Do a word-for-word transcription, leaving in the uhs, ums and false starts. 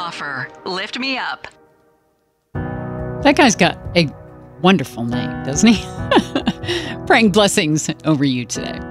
Bonhoeffer, Lift Me Up. That guy's got a wonderful name, doesn't he? Praying blessings over you today.